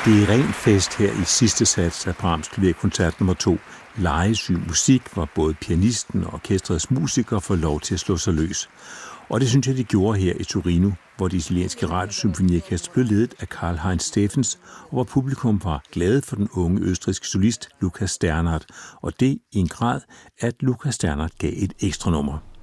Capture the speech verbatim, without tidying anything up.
Det er ren fest her i sidste sats af Brahms klaverkoncert nummer to. Legesyg musik, hvor både pianisten og orkestrets musikere får lov til at slå sig løs. Og det synes jeg, de gjorde her i Torino, hvor det italienske radiosymfoniorkester blev ledet af Karl-Heinz Steffens, og hvor publikum var glade for den unge østrigske solist Lukas Sternhardt, og det i en grad, at Lukas Sternhardt gav et ekstra nummer.